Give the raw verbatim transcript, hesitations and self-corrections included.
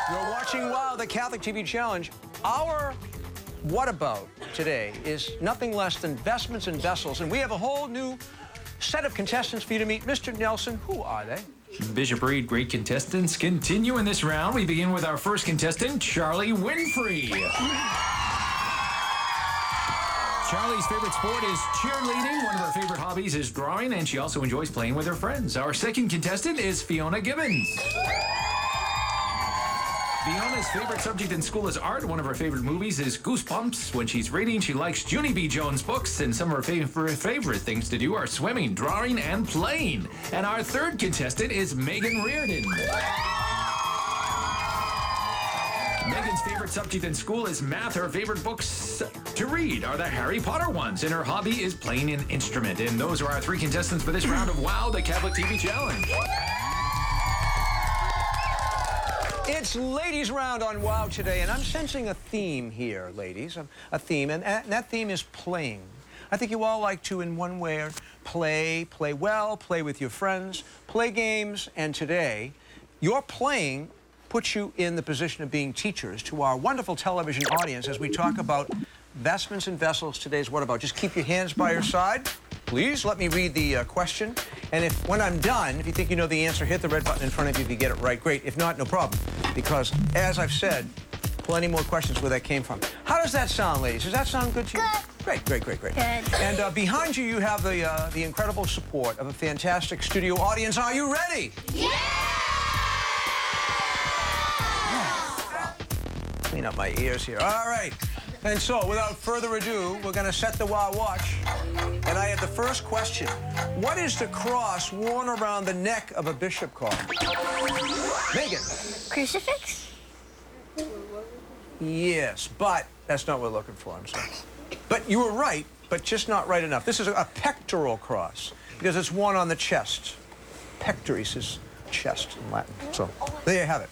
You're watching WOW, the Catholic T V Challenge. Our what about today is nothing less than vestments and vessels, and we have a whole new set of contestants for you to meet. Mister Nelson, who are they? Bishop Reed, great contestants. Continue in this round. We begin with our first contestant, Charlie Winfrey. Charlie's favorite sport is cheerleading. One of her favorite hobbies is drawing, and she also enjoys playing with her friends. Our second contestant is Fiona Gibbons. Fiona's favorite subject in school is art. One of her favorite movies is Goosebumps. When she's reading, she likes Junie B. Jones books, and some of her favorite, favorite things to do are swimming, drawing, and playing. And our third contestant is Megan Reardon. Megan's favorite subject in school is math. Her favorite books to read are the Harry Potter ones, and her hobby is playing an instrument. And those are our three contestants for this round of WOW, the Catholic T V Challenge. It's ladies' round on WOW today, and I'm sensing a theme here, ladies, a theme, and that theme is playing. I think you all like to, in one way, or play, play well, play with your friends, play games, and today, your playing puts you in the position of being teachers to our wonderful television audience as we talk about vestments and vessels. Today's what about? Just keep your hands by your side. Please let me read the uh, question. And if, when I'm done, if you think you know the answer, hit the red button in front of you if you get it right. Great. If not, no problem. Because, as I've said, plenty more questions where that came from. How does that sound, ladies? Does that sound good to you? Good. Great, great, great, great. Good. And uh, behind you, you have the, uh, the incredible support of a fantastic studio audience. Are you ready? Yeah! Clean up my ears here. All right. And so, without further ado, we're going to set the WOW watch. And I have the first question. What is the cross worn around the neck of a bishop called? Megan. Crucifix? Yes, but that's not what we're looking for, I'm sorry. But you were right, but just not right enough. This is a pectoral cross because it's worn on the chest. Pectoris is chest in Latin. So, there you have it.